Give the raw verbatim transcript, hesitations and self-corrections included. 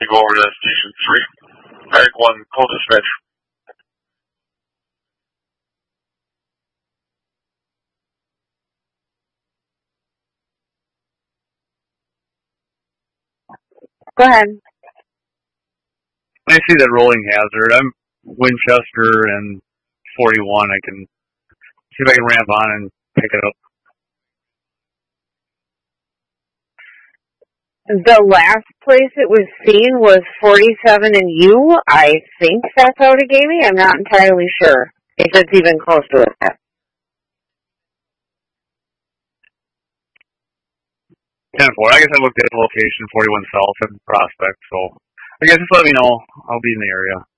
go over to station three. Medic one, closest Mitch. Go ahead. When I see that rolling hazard, I'm Winchester and forty-one. I can see if I can ramp on and pick it up. The last place it was seen was forty-seven and U. I think that's out of Gamey. I'm not entirely sure if it's even close to it. ten four. I guess I looked at the location, forty-one South and Prospect, so I guess just let me know. I'll be in the area.